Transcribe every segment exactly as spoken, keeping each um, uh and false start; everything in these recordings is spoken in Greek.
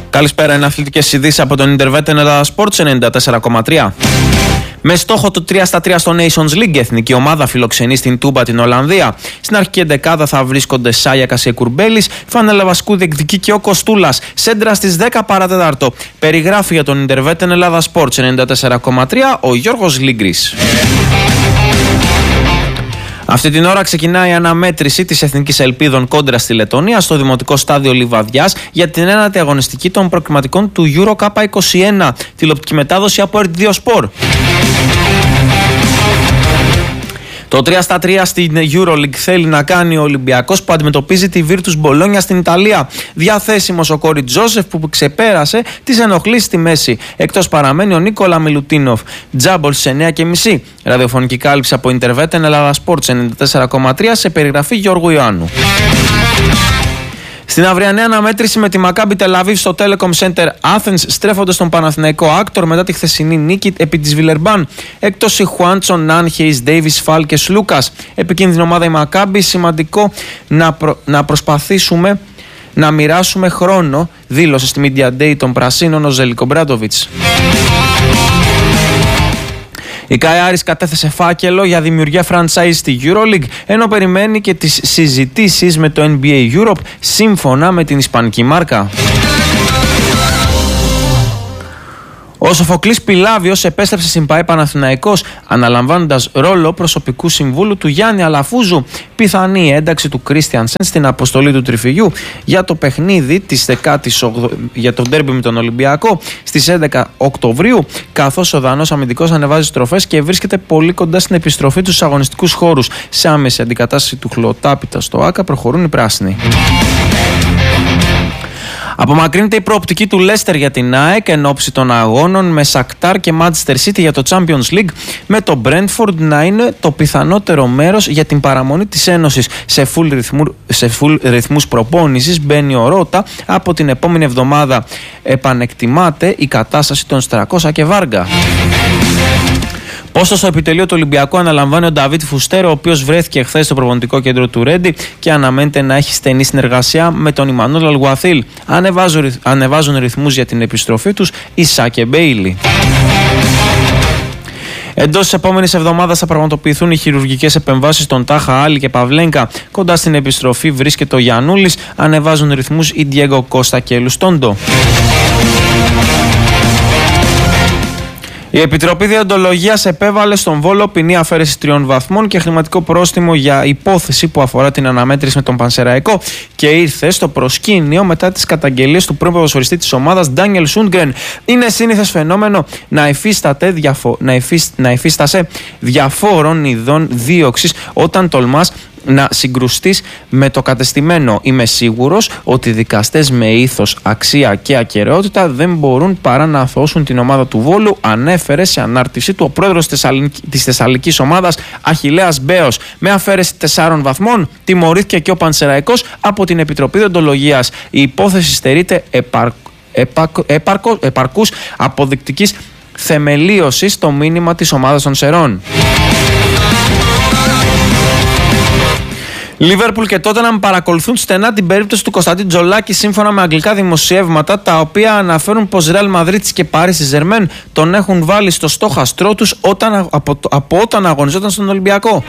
Καλησπέρα, είναι αθλητικές ειδήσεις από τον Intervetten Ελλάδα Sports ενενήντα τέσσερα κόμμα τρία. Με στόχο το τρία στα τρία στο Nations League, η εθνική ομάδα φιλοξενεί στην Τούμπα την Ολλανδία. Στην αρχική εντεκάδα θα βρίσκονται Σάγια Κασιεκουρμπέλης, φανέλα βασικού διεκδικεί και ο Κοστούλας. Σέντρα στις δέκα παρατέταρτο. Περιγράφει για τον Intervetten Ελλάδα Sports ενενήντα τέσσερα κόμμα τρία ο Γιώργος Λίγκρης. Αυτή την ώρα ξεκινάει η αναμέτρηση της Εθνικής Ελπίδων κόντρα στη Λετωνία στο Δημοτικό Στάδιο Λιβαδιάς για την ένατη αγωνιστική των προκριματικών του Euro Cup είκοσι ένα. Τηλεοπτική μετάδοση από ερτ δύο Sport. Το τρία στα τρία στην EuroLeague θέλει να κάνει ο Ολυμπιακός που αντιμετωπίζει τη Virtus Bologna στην Ιταλία. Διαθέσιμος ο Κόρι Τζόσεφ που ξεπέρασε τις ενοχλήσεις στη μέση. Εκτός παραμένει ο Νίκολα Μιλουτίνοφ. Τζάμπολ στις εννιά και μισή. Ραδιοφωνική κάλυψη από Intervetten Ελλάδα Sports ενενήντα τέσσερα κόμμα τρία σε περιγραφή Γιώργου Ιωάννου. Στην αυριανή αναμέτρηση με τη Μακάμπι Τελαβίβ στο Telecom Center Athens στρέφονται στον Παναθηναϊκό Άκτορ μετά τη χθεσινή νίκη επί της Βιλερμπάν. Εκτός η Χουάντσον, Νάνχεϊς, Ντέιβις, Φάλκες, Λούκας. Επικίνδυνη ομάδα η Μακάμπι. Σημαντικό να, προ... να προσπαθήσουμε να μοιράσουμε χρόνο, δήλωσε στη Media Day των Πρασίνων ο Ζέλικο Μπράντοβιτς. Η Καϊάρης κατέθεσε φάκελο για δημιουργία franchise στη EuroLeague, ενώ περιμένει και τις συζητήσεις με το N B A Europe σύμφωνα με την ισπανική μάρκα. Ο Σοφοκλής Πιλάβιος επέστρεψε στην ΠΑΕ Παναθηναϊκός αναλαμβάνοντας ρόλο προσωπικού συμβούλου του Γιάννη Αλαφούζου. Πιθανή ένταξη του Κρίστιανσεν στην αποστολή του Τριφυγιού για το παιχνίδι της δεκάτης όγδοης για το ντέρμπι με τον Ολυμπιακό στις έντεκα Οκτωβρίου, καθώς ο Δανός αμυντικός ανεβάζει στροφές και βρίσκεται πολύ κοντά στην επιστροφή του στους αγωνιστικούς χώρους. Σε άμεση αντικατάσταση του Χλωτάπητα στο ΆΚΑ προχωρούν οι πράσινοι. Απομακρύνεται η προοπτική του Λέστερ για την ΑΕΚ εν ώψη των αγώνων με Σακτάρ και Manchester City για το Champions League, με το Brentford να είναι το πιθανότερο μέρος για την παραμονή της Ένωσης. Σε full, ρυθμού, σε full ρυθμούς προπόνησης μπαίνει ο Ρότα. Από την επόμενη εβδομάδα επανεκτιμάται η κατάσταση των Στρακόσα και Βάργα. Πόστο στο επιτελείο του Ολυμπιακού αναλαμβάνει ο Νταβίτ Φουστέρο, ο οποίος βρέθηκε χθες στο προπονητικό κέντρο του Ρέντι και αναμένεται να έχει στενή συνεργασία με τον Ιμανουέλ Αλγουαθίλ. Ανεβάζουν, ανεβάζουν ρυθμούς για την επιστροφή τους οι Σα και Μπέιλι. Εντός της επόμενης εβδομάδας θα πραγματοποιηθούν οι χειρουργικές επεμβάσεις των Τάχα Άλλη και Παυλένκα. Κοντά στην επιστροφή βρίσκεται ο Γιαννούλης. Ανεβάζουν ρυθμούς οι Ντιέγκο Κώστα και Λουστόντο. Η Επιτροπή Διοντολογίας επέβαλε στον Βόλο ποινή αφαίρεση τριών βαθμών και χρηματικό πρόστιμο για υπόθεση που αφορά την αναμέτρηση με τον Πανσεραϊκό και ήρθε στο προσκήνιο μετά τις καταγγελίες του πρώην ποδοσφαιριστή της ομάδας Ντάνιελ Σούντγκρεν. Είναι σύνηθες φαινόμενο να, υφίσταται διαφο... να, υφίσ... να υφίστασε διαφόρων ειδών δίωξης όταν τολμάς να συγκρουστείς με το κατεστημένο. Είμαι σίγουρος ότι οι δικαστές με ήθος, αξία και ακεραιότητα δεν μπορούν παρά να αθωώσουν την ομάδα του Βόλου, ανέφερε σε ανάρτησή του ο πρόεδρος της Θεσσαλικής ομάδας Αχιλλέας Μπέος. Με αφαίρεση τεσσάρων βαθμών τιμωρήθηκε και ο Πανσεραϊκός από την Επιτροπή Διοντολογίας. Η υπόθεση στερείται επαρ... επαρ... επαρ... επαρκούς αποδεικτικής θεμελίωσης στο μήνυμα της ομάδας των Σερών. Λίβερπουλ και Τότεναμ παρακολουθούν στενά την περίπτωση του Κωνσταντίν Τζολάκη σύμφωνα με αγγλικά δημοσιεύματα, τα οποία αναφέρουν πως Ρεάλ Μαδρίτης και Παρί Σεν-Ζερμέν τον έχουν βάλει στο στόχαστρό τους όταν, από, από όταν αγωνιζόταν στον Ολυμπιακό.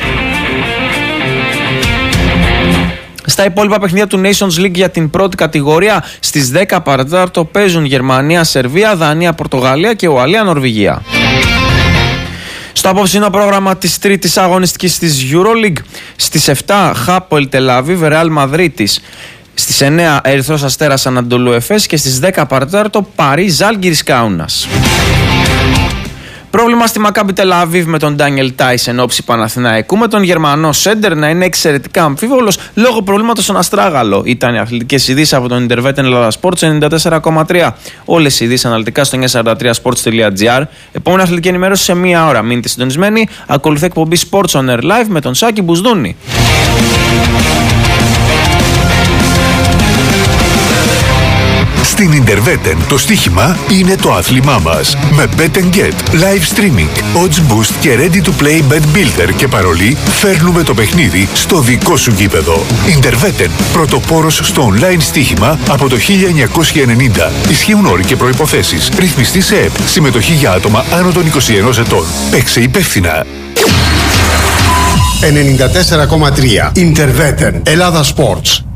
Στα υπόλοιπα παιχνίδια του Nations League για την πρώτη κατηγορία στις δέκα παρατέταρτο παίζουν Γερμανία, Σερβία, Δανία, Πορτογαλία και Ουαλία, Νορβηγία. Στο απόψινό πρόγραμμα της τρίτης αγωνιστικής της EuroLeague, στις επτά Χάπολ Τελαβίβ, Ρεάλ Μαδρίτης, στις εννέα Ερυθρός Αστέρας Ανατολού Εφές και στις δέκα παρατέταρτο Παρί Ζάλγκιρις Κάουνας. Πρόβλημα στη Μακάμπι Τελαβίβ με τον Ντάνιελ Τάις εν όψη Παναθηναϊκού, με τον Γερμανό Σέντερ να είναι εξαιρετικά αμφίβολος λόγω προβλήματος στον Αστράγαλο. Ήταν οι αθλητικές ειδήσεις από τον Intervetten Ελλάδα Sports ενενήντα τέσσερα κόμμα τρία. Όλες οι ειδήσεις αναλυτικά στο εννιακόσια σαράντα τρία sports τελεία gr. Επόμενη αθλητική ενημέρωση σε μία ώρα. Μείνετε συντονισμένοι. Ακολουθεί εκπομπή Sports on Air Live με τον Σάκη Μπουσδούνη. Στην Ιντερβέτεν το στοίχημα είναι το άθλημά μας. Με Bet and Get, live streaming, odds boost και ready to play bet builder και παρολί, φέρνουμε το παιχνίδι στο δικό σου γήπεδο. Ιντερβέτεν, πρωτοπόρος στο online στοίχημα από το χίλια εννιακόσια ενενήντα. Ισχύουν όροι και προϋποθέσεις. Ρυθμιστή σε ΕΠ. Συμμετοχή για άτομα άνω των είκοσι ενός ετών. Παίξε υπεύθυνα. ενενήντα τέσσερα κόμμα τρία Ιντερβέτεν. Ελλάδα Sports.